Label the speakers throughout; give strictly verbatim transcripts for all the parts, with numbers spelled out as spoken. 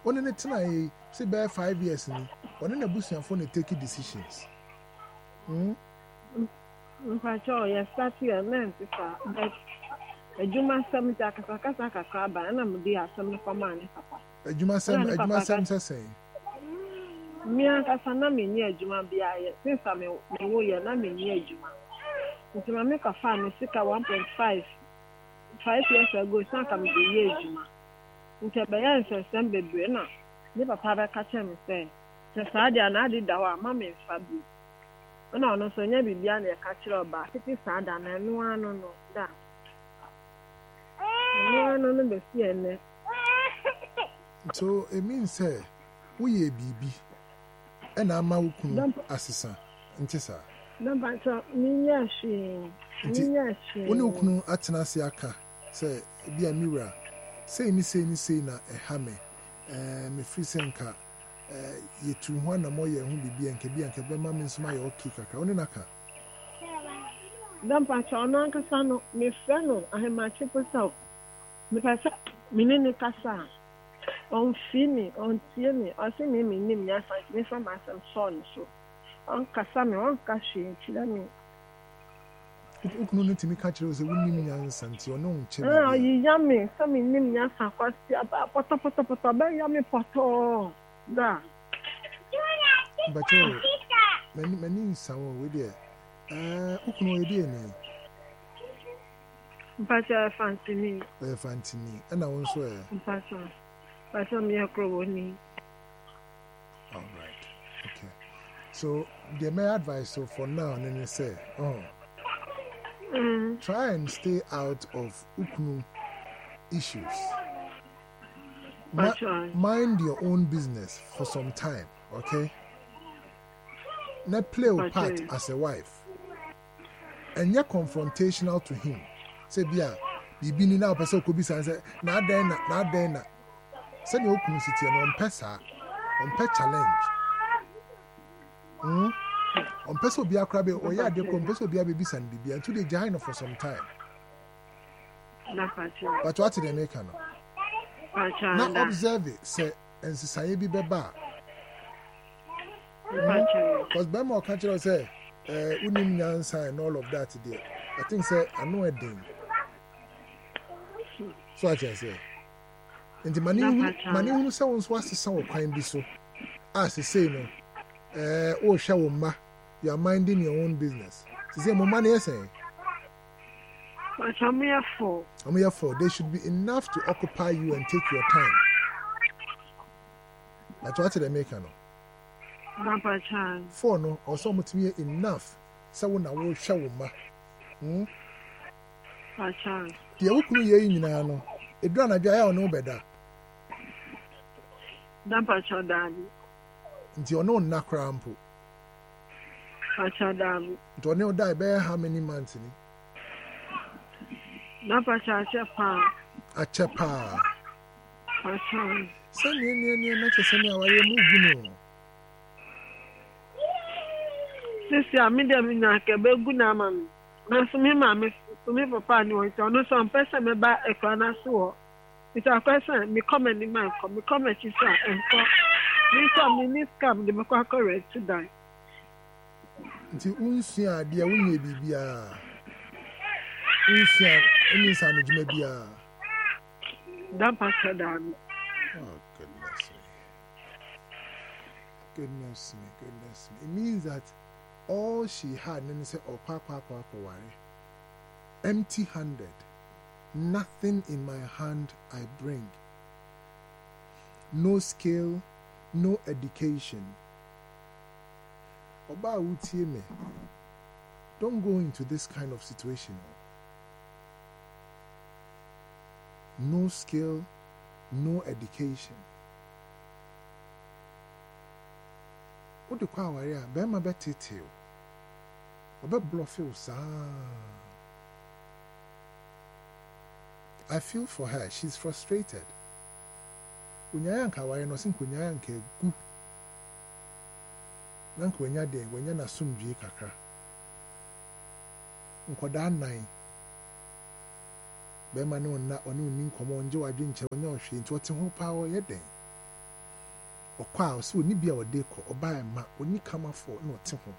Speaker 1: Only the time say by five years ni. Only na busia for take decisions. Hmm.
Speaker 2: Mpacho ya start here na sifa. But ejuma sam ta kasa kasa kasa ba na mudi asam na fama ne papa.
Speaker 1: Ejuma sam ejuma sam say.
Speaker 2: Me kasa na me ni ejuma bia ye. Since me me wo ye na me ni ejuma. Nti ma me ka fa me sika one point five five years ago san ka me de ye ejuma. Nti be ya nsensem bebre na. Ne papa ba ka che me say. Se sa dia na adi da wa ma me fa bi. No, no, so nya bibia na ka kire oba titi sada na enu anu no da enu anu no be si ene.
Speaker 1: So it means say we ye bibi e na ama wukunu asesa nti sa
Speaker 2: Number so ni ya shi ni ya shi
Speaker 1: woni wukunu atena se aka say bia miwra say ni say ni say na e ha me eh me free senka eh yetu ho na mo ye hu bibia nke bia nke be ma me nsoma ye okay kaka woni naka
Speaker 2: Number so na kasa no me fe no ahema chipo so me kasa minini kasa on fini on tie me o se me me nim ya fa me fa ma sam son so on kasa me on ka hwe chira me
Speaker 1: ukunu no timi ka kire o se wonni mi nyansa nti ono nche
Speaker 2: ah yi ya me so me nim ya fa kwasi aba poto poto poto ba ya me poto da
Speaker 1: but you many many nsawo we there eh ukunu we there ni
Speaker 2: mpacha fantini
Speaker 1: eh fantini na won so eh
Speaker 2: mpacha mpacha me akro ni.
Speaker 1: All right. Okay. So the my advice so for now and then say, oh,
Speaker 2: Mm.
Speaker 1: try and stay out of ukunu issues. Ma- mind your own business for some time, okay? Not play a part as a wife. And you're confrontational to him. Say, Bia, you been in our person could be saying, not then, not then. Send your ukunu city and on pesa, on pet challenge. Hmm? On peso be a crabby or ya de compeso be a baby and baby until they join for some time. But what did they make? Now observe it, say, and society be beba. Because Bemo country say, uh, Unim Yansa and all of that today. I think, say, I know a thing. So I can say, and the money, money who sounds was the sound of crime be so. As they say, no, uh, oh, shower ma. You are minding your own business. She said, "My money, say."
Speaker 2: But I'm here for.
Speaker 1: I'm here for. There should be enough to occupy you and take your time. That's what they make, no.
Speaker 2: Papa Chan.
Speaker 1: For no, or so much me enough. Someone I will show ma. Hmm.
Speaker 2: Papa Chan.
Speaker 1: The Okunu ye in no. It done a guy or no better.
Speaker 2: Papa Chan, daddy.
Speaker 1: Until you know Nakrampo.
Speaker 2: Pachadam.
Speaker 1: Don't know die bear how many months in it?
Speaker 2: Napacha Chepa.
Speaker 1: A chepa.
Speaker 2: Pacham.
Speaker 1: Send me near not to send our movie.
Speaker 2: This year, medium in a Kebegunaman. Nasumi, mammy, to me, papa, no, it's on some person about a corner saw. It's a question, me comment in my come, me comment, she said, and so. This time, me come, the Macquarie correct to die.
Speaker 1: Nti unsia dia wunye bibia unsia eni sanu juma bia
Speaker 2: dan pastor dan.
Speaker 1: Oh goodness me. Goodness me, goodness me. It means that all she had and say oh kwa kwa kwa kwa worry. Empty handed. Nothing in my hand I bring. No skill, no education. Oba utie me. Don't go into this kind of situation. No skill, no education. What do you call it? Be my better tell. Oba bluff you, sir. I feel for her. She's frustrated. Unyayanka wari no sin kunyayanka gu. Nanko wenya de wenya na sumdwe kakra. Nkoda nan. Be ma no na oni ni nkomo nje wadwe nche onya ohwe nti ote ho pa o ye den. ɔkɔ a ɔsɛ oni bi a ɔde kɔ ɔbaa ma oni kama fo na ɔte ho.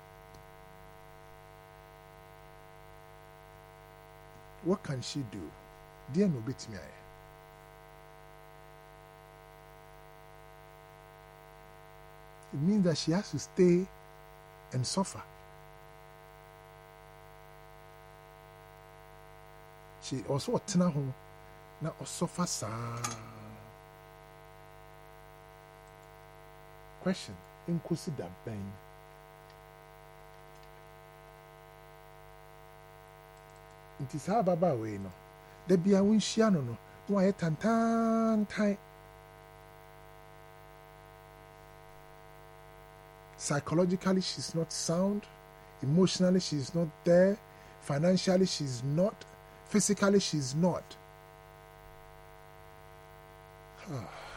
Speaker 1: What can she do? Dear no bit me. It means that she has to stay and suffer. She also tena home na suffer sa. Question: Inkosi da ben. Nti saa baba we no. Da bia wo nhia no no, no aye tantantan. Psychologically, she's not sound. Emotionally, she's not there. Financially, she's not. Physically, she's not.